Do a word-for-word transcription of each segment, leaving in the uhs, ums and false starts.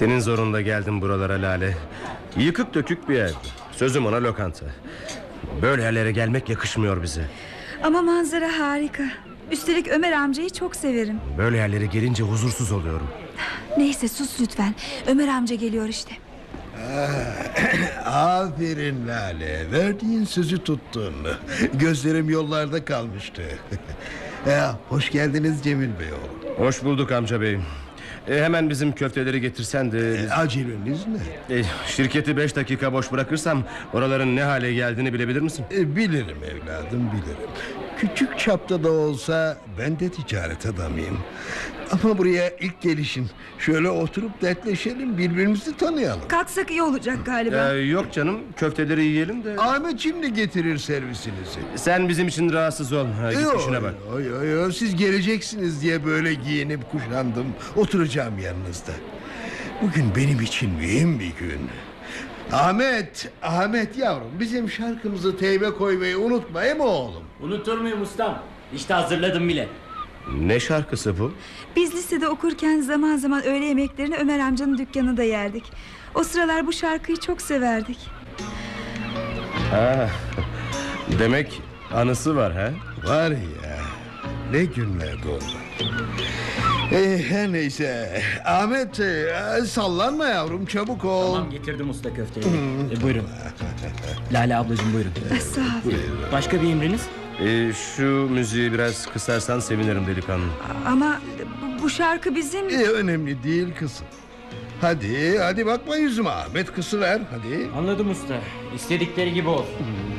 Senin zorunda geldim buralara Lale. Yıkık dökük bir yer. Sözüm ona lokanta. Böyle yerlere gelmek yakışmıyor bize. Ama manzara harika. Üstelik Ömer amcayı çok severim. Böyle yerlere gelince huzursuz oluyorum. Neyse sus lütfen. Ömer amca geliyor işte. Aferin Lale, verdiğin sözü tuttun. Gözlerim yollarda kalmıştı. Ya, hoş geldiniz Cemil Bey oğlum. Hoş bulduk amca bey. e, Hemen bizim köfteleri getirsen de biz... e, Aceleniz ne? e, Şirketi beş dakika boş bırakırsam oraların ne hale geldiğini bilebilir misin? E, bilirim evladım, bilirim. Küçük çapta da olsa ben de ticaret adamıyım. Ama buraya ilk gelişin. Şöyle oturup dertleşelim, birbirimizi tanıyalım. Kalksak iyi olacak galiba. Ee, yok canım, köfteleri yiyelim de. Ahmet şimdi getirir servisinizi. Sen bizim için rahatsız ol. Ha, git işine bak. Yo, yo, yo, siz geleceksiniz diye böyle giyinip kuşandım. Oturacağım yanınızda. Bugün benim için mühim bir gün. Ahmet, Ahmet yavrum, bizim şarkımızı teybe koymayı unutmayın mı oğlum? Unutur muyum ustam? İşte hazırladım bile. Ne şarkısı bu? Biz lisede okurken zaman zaman öğle yemeklerini Ömer amcanın dükkanında yerdik. O sıralar bu şarkıyı çok severdik. Ha, demek anısı var ha? Var ya, ne günlerdi onlar. Ee, her neyse, Ahmet, e, sallanma yavrum, çabuk ol. Tamam, getirdim usta köfteyi. e, Buyurun. Lale ablacığım buyurun. Sağ ol. Başka bir emriniz? Ee, şu müziği biraz kısarsan sevinirim delikanlı. Ama bu, bu şarkı bizim... Ee, önemli değil kızım. Hadi, hadi bakma yüzüme Ahmet, kısıver hadi. Anladım usta. İstedikleri gibi olsun.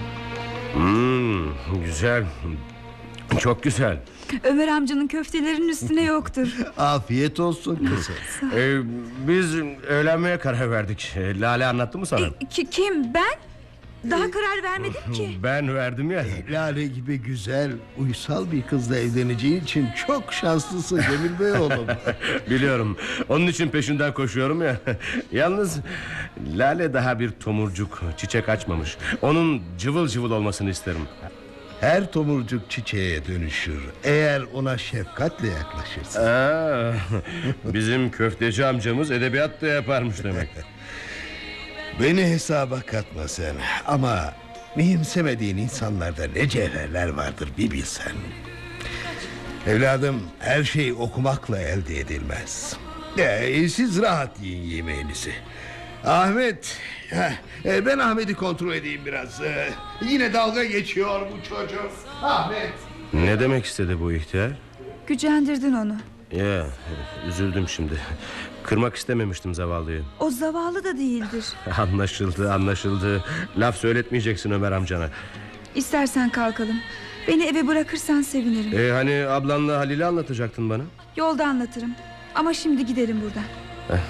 Hmm, güzel. Çok güzel. Ömer amcanın köftelerinin üstüne yoktur. Afiyet olsun kızım. Ee, biz evlenmeye karar verdik. Ee, Lale anlattı mı sana? E, ki, kim ben? Daha karar vermedim ki. Ben verdim ya. Lale gibi güzel, uysal bir kızla evleneceğin için çok şanslısın Cemil Bey oğlum. Biliyorum. Onun için peşinden koşuyorum ya. Yalnız Lale daha bir tomurcuk, çiçek açmamış. Onun cıvıl cıvıl olmasını isterim. Her tomurcuk çiçeğe dönüşür eğer ona şefkatle yaklaşırsın. Aa, bizim köfteci amcamız edebiyat da yaparmış demek. Beni hesaba katma sen. Ama mühimsemediğin insanlarda ne cevherler vardır bir bilsen. Evladım, her şey okumakla elde edilmez. Ee, siz rahat yiyin yemeğinizi. Ahmet, heh, e, ben Ahmet'i kontrol edeyim biraz. Ee, yine dalga geçiyor bu çocuk. Ahmet. Ne demek istedi bu ihtiyar? Gücendirdin onu. Ya, üzüldüm şimdi. Kırmak istememiştim zavallıyı. O zavallı da değildir. Anlaşıldı, anlaşıldı. Laf söyletmeyeceksin Ömer amcana. İstersen kalkalım. Beni eve bırakırsan sevinirim. Ee, hani ablanla Halil'i anlatacaktın bana. Yolda anlatırım. Ama şimdi gidelim buradan.